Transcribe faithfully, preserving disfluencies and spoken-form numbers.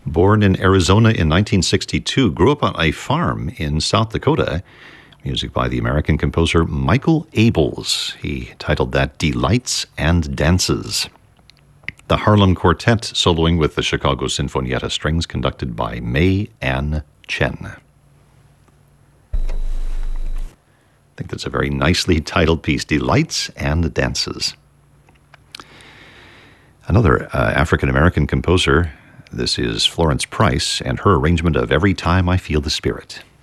Born in Arizona in nineteen sixty-two, grew up on a farm in South Dakota. Music by the American composer Michael Abels. He titled that Delights and Dances. The Harlem Quartet, soloing with the Chicago Sinfonietta Strings, conducted by May Ann Chen. I think that's a very nicely titled piece, Delights and Dances. Another uh, African-American composer, this is Florence Price, and her arrangement of Every Time I Feel the Spirit.